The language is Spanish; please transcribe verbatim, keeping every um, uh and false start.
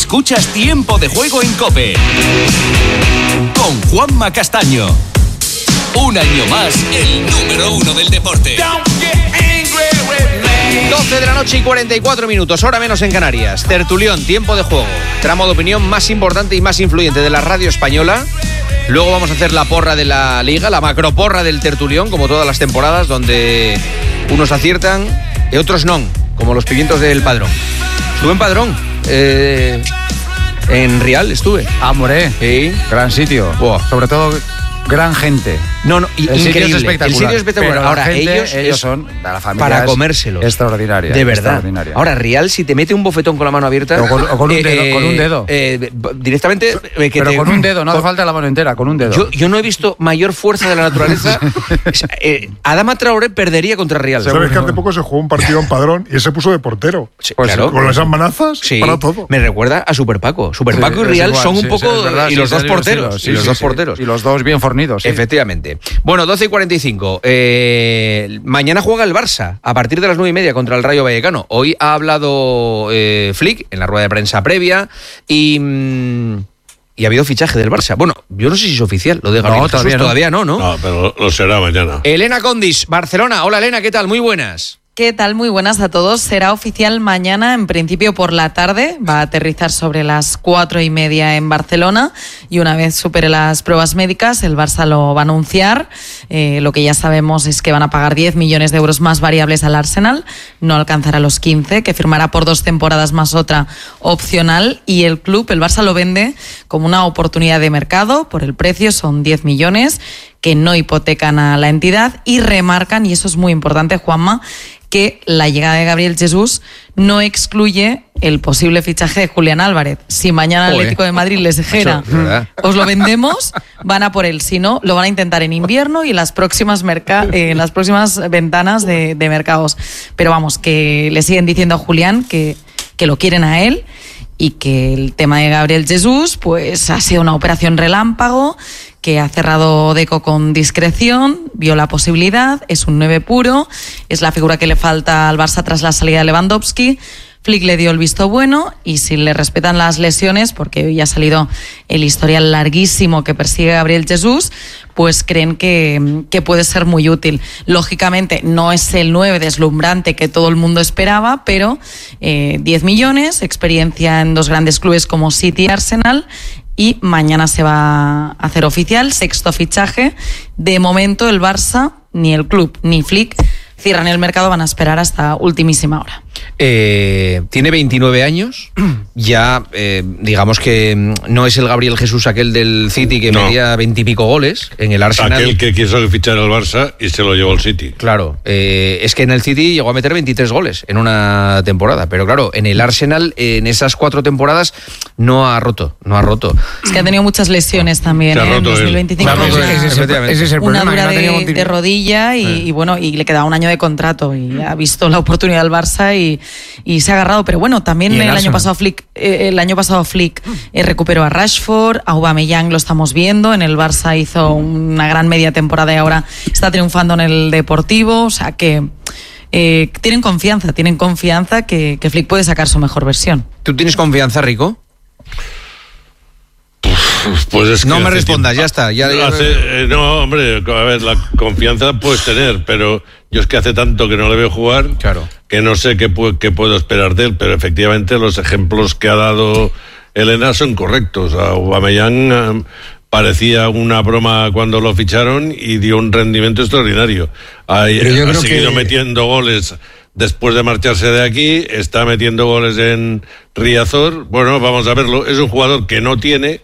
Escuchas Tiempo de Juego en COPE con Juanma Castaño. Un año más, el número uno del deporte. doce de la noche y cuarenta y cuatro minutos, hora menos en Canarias. Tertulión, Tiempo de Juego, tramo de opinión más importante y más influyente de la radio española. Luego vamos a hacer la porra de la Liga, la macroporra del Tertulión, como todas las temporadas, donde unos aciertan y otros no, como los pimientos del Padrón. Estuve en Padrón, eh, en Rial estuve. Ah, Moré, sí. Gran sitio. Wow. Sobre todo, gran gente. No, no, el increíble. Sitio es espectacular. El sitio es espectacular. Pero ahora, gente, ellos, ellos son, la familia para comérselos. Extraordinaria. De verdad. Extraordinaria. Ahora, Rial, si te mete un bofetón con la mano abierta. O con, o con un dedo. Eh, con un dedo. Eh, directamente. Eh, que Pero te, con un dedo, no hace falta la mano entera, con un dedo. Yo, yo no he visto mayor fuerza de la naturaleza. eh, Adama Traoré perdería contra Rial. ¿Sabes que hace poco se jugó un partido en Padrón y él se puso de portero? Sí, pues claro. Con las amenazas, sí, para todo. Me recuerda a Super Paco. Super Paco Sí, y Rial igual, son un sí, poco. sí, es verdad, y sí, los sí, dos sí, porteros. sí, y los sí, dos sí. porteros. Y los dos bien fornidos. Sí. Efectivamente. Bueno, doce y cuarenta y cinco. Eh, mañana juega el Barça a partir de las nueve y media contra el Rayo Vallecano. Hoy ha hablado eh, Flick en la rueda de prensa previa y. Mmm, Y ha habido fichaje del Barça. Bueno, yo no sé si es oficial, lo de Gabriel No, Jesús, todavía no. todavía no, ¿no? No, pero lo será mañana. Elena Condis, Barcelona. Hola, Elena, ¿qué tal? Muy buenas. ¿Qué tal? Muy buenas a todos. Será oficial mañana, en principio por la tarde. Va a aterrizar sobre las cuatro y media en Barcelona y una vez supere las pruebas médicas, el Barça lo va a anunciar. Eh, lo que ya sabemos es que van a pagar diez millones de euros más variables al Arsenal. No alcanzará los quince, que firmará por dos temporadas más otra opcional. Y el club, el Barça, lo vende como una oportunidad de mercado. Por el precio son diez millones, que no hipotecan a la entidad y remarcan, y eso es muy importante, Juanma, que la llegada de Gabriel Jesús no excluye el posible fichaje de Julián Álvarez. Si mañana el Atlético de Madrid les dijera, os lo vendemos, van a por él. Si no, lo van a intentar en invierno y en las próximas, merca- eh, en las próximas ventanas de, de mercados. Pero vamos, que le siguen diciendo a Julián que, que lo quieren a él y que el tema de Gabriel Jesús pues ha sido una operación relámpago, que ha cerrado Deco con discreción, vio la posibilidad, es un nueve puro, es la figura que le falta al Barça tras la salida de Lewandowski. Flick le dio el visto bueno y si le respetan las lesiones, porque hoy ha salido el historial larguísimo que persigue Gabriel Jesús, pues creen que, que puede ser muy útil. Lógicamente no es el nueve deslumbrante que todo el mundo esperaba, pero eh, diez millones, experiencia en dos grandes clubes como City y Arsenal, y mañana se va a hacer oficial, sexto fichaje. De momento el Barça, ni el club, ni Flick cierran el mercado, van a esperar hasta ultimísima hora. Eh, tiene veintinueve años, ya eh, digamos que no es el Gabriel Jesús aquel del City que no. metía veintipico goles en el Arsenal. Aquel que quiso fichar al Barça y se lo llevó al City. Claro, eh, es que en el City llegó a meter veintitrés goles en una temporada, pero claro, en el Arsenal en esas cuatro temporadas no ha roto, no ha roto. Es que ha tenido muchas lesiones también, ¿eh? En dos mil veinticinco. Claro, Una, ese, ese, ese, ese es el una problema, dura que no de, tenía de rodilla y, eh. y bueno, y le quedaba un año de contrato y ha visto la oportunidad del Barça y, y se ha agarrado. Pero bueno, también el, el año pasado Flick, eh, el año pasado Flick eh, recuperó a Rashford, a Aubameyang lo estamos viendo, en el Barça hizo una gran media temporada y ahora está triunfando en el Deportivo, o sea que eh, tienen confianza, tienen confianza que, que Flick puede sacar su mejor versión. ¿Tú tienes confianza, Rico? Pues es que no me respondas, tiempo, ya está. Ya, ya... Hace, eh, no, hombre, a ver, la confianza puedes tener, pero yo es que hace tanto que no le veo jugar, claro, que no sé qué, qué puedo esperar de él, pero efectivamente los ejemplos que ha dado Elena son correctos. A Aubameyang eh, parecía una broma cuando lo ficharon y dio un rendimiento extraordinario. Ha, ha seguido que... metiendo goles después de marcharse de aquí, está metiendo goles en Riazor. Bueno, vamos a verlo. Es un jugador que no tiene